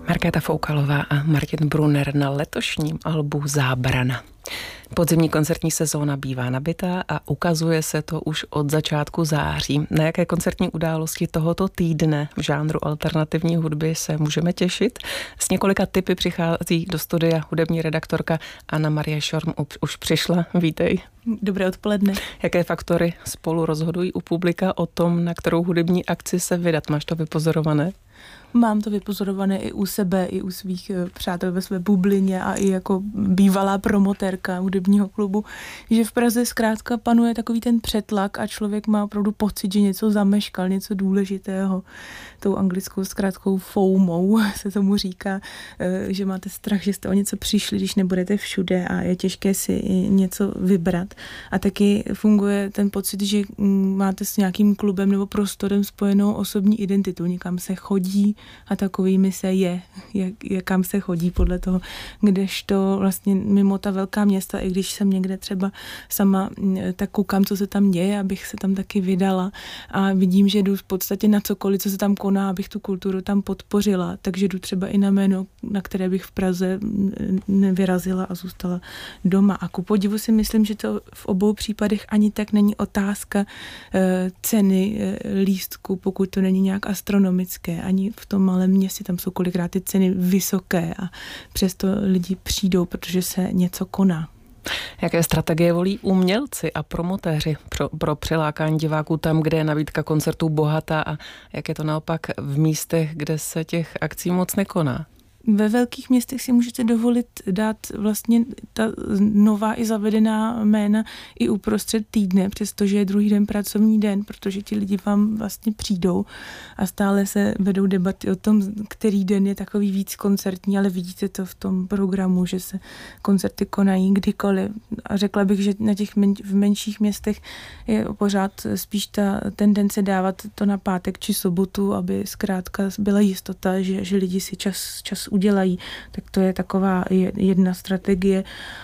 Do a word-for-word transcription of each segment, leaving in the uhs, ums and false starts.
Markéta Foukalová a Martin Brunner na letošním albu Zábrana. Podzimní koncertní sezóna bývá nabitá a ukazuje se to už od začátku září. Na jaké koncertní události tohoto týdne v žánru alternativní hudby se můžeme těšit? S několika tipy přichází do studia hudební redaktorka Anna Marie Šorm. Už přišla, vítej. Dobré odpoledne. Jaké faktory spolu rozhodují u publika o tom, na kterou hudební akci se vydat? Máš to vypozorované? Mám to vypozorované i u sebe, i u svých přátel ve své bublině a i jako bývalá promotérka hudebního klubu, že v Praze zkrátka panuje takový ten přetlak a člověk má opravdu pocit, že něco zameškal, něco důležitého. Tou anglickou zkrátkou FOMO se tomu říká, že máte strach, že jste o něco přišli, když nebudete všude a je těžké si něco vybrat. A taky funguje ten pocit, že máte s nějakým klubem nebo prostorem spojenou osobní identitu. Někam se chodí a takovými se je, jak, jak kam se chodí podle toho, kdežto vlastně mimo ta velká města, i když jsem někde třeba sama, tak koukám, co se tam děje, abych se tam taky vydala a vidím, že jdu v podstatě na cokoliv, co se tam koná, abych tu kulturu tam podpořila, takže jdu třeba i na jméno, na které bych v Praze nevyrazila a zůstala doma. A ku podivu si myslím, že to v obou případech ani tak není otázka e, ceny e, lístku, pokud to není nějak astronomické, ani v tom malém městě, tam jsou kolikrát ty ceny vysoké a přesto lidi přijdou, protože se něco koná. Jaké strategie volí umělci a promotéři pro, pro přilákání diváků tam, kde je nabídka koncertů bohatá a jak je to naopak v místech, kde se těch akcí moc nekoná? Ve velkých městech si můžete dovolit dát vlastně ta nová i zavedená jména i uprostřed týdne, přestože je druhý den pracovní den, protože ti lidi vám vlastně přijdou a stále se vedou debaty o tom, který den je takový víc koncertní, ale vidíte to v tom programu, že se koncerty konají kdykoliv. A řekla bych, že na těch men, v menších městech je pořád spíš ta tendence dávat to na pátek či sobotu, aby zkrátka byla jistota, že, že lidi si čas, čas udělají, tak to je taková jedna strategie,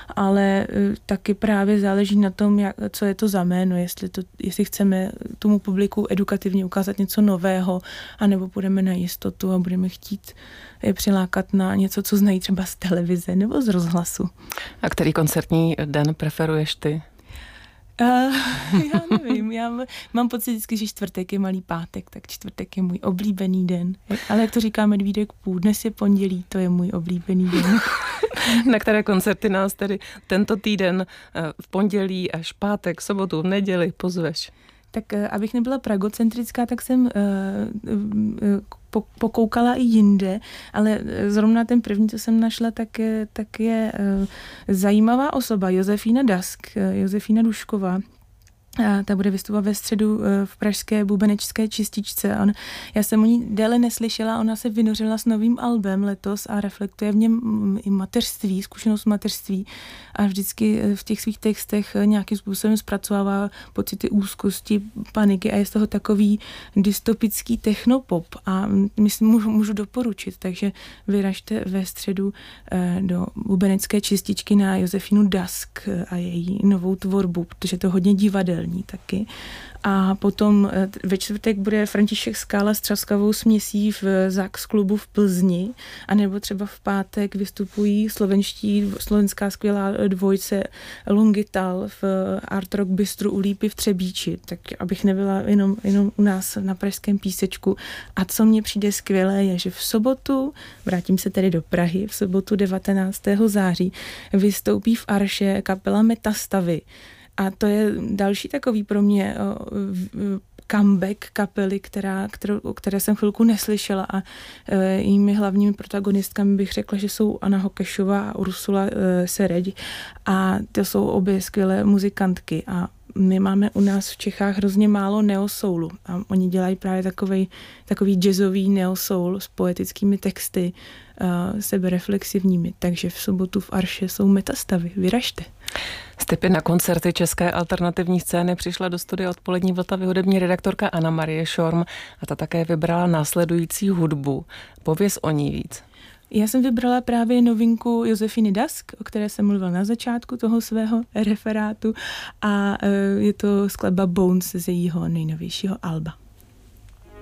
ale taky právě záleží na tom, jak, co je to za jméno, jestli, to, jestli chceme tomu publiku edukativně ukázat něco nového, anebo půjdeme na jistotu a budeme chtít je přilákat na něco, co znají třeba z televize nebo z rozhlasu. A který koncertní den preferuješ ty? Uh, já nevím, já mám pocit vždycky, že čtvrtek je malý pátek, tak čtvrtek je můj oblíbený den. Ale jak to říká Medvídek Půl, dnes je pondělí, to je můj oblíbený den. Na které koncerty nás tedy tento týden v pondělí až pátek, sobotu, v neděli pozveš? Tak abych nebyla pragocentrická, tak jsem uh, uh, pokoukala i jinde, ale zrovna ten první, co jsem našla, tak je, tak je uh, zajímavá osoba, Josefína Dask, Josefína Dušková. A ta bude vystupovat ve středu v pražské bubenečské čističce. On, já jsem o ní déle neslyšela, ona se vynořila s novým albem letos a reflektuje v něm i mateřství, zkušenost mateřství a vždycky v těch svých textech nějakým způsobem zpracovává pocity úzkosti, paniky a je z toho takový dystopický technopop a myslím, můžu, můžu doporučit, takže vyražte ve středu do bubenecké čističky na Josefínu Dask a její novou tvorbu, protože to hodně divadelné taky. A potom ve čtvrtek bude František Skála s třaskavou směsí v Zax klubu v Plzni, anebo třeba v pátek vystupují slovenští, slovenská skvělá dvojce Lungital v Art Rock Bistru u Lípy v Třebíči, tak abych nebyla jenom, jenom u nás na pražském Písečku. A co mně přijde skvělé je, že v sobotu, vrátím se tedy do Prahy, v sobotu devatenáctého září vystoupí v Arše kapela Metastavy. A to je další takový pro mě comeback kapely, která, kterou, o které jsem chvilku neslyšela a e, jejími hlavními protagonistkami bych řekla, že jsou Anna Hokešová a Ursula e, Sereď a to jsou obě skvělé muzikantky a my máme u nás v Čechách hrozně málo neosoulu a oni dělají právě takovej, takový jazzový neosoul s poetickými texty, uh, sebereflexivními, takže v sobotu v Arše jsou Metastavy, vyražte. Z tipy na koncerty české alternativní scény přišla do studia Odpolední Vltavy hudební redaktorka Anna Marie Šorm a ta také vybrala následující hudbu. Pověz o ní víc. Já jsem vybrala právě novinku Josefíny Dask, o které jsem mluvila na začátku toho svého referátu a je to skladba Bones z jejího nejnovějšího alba.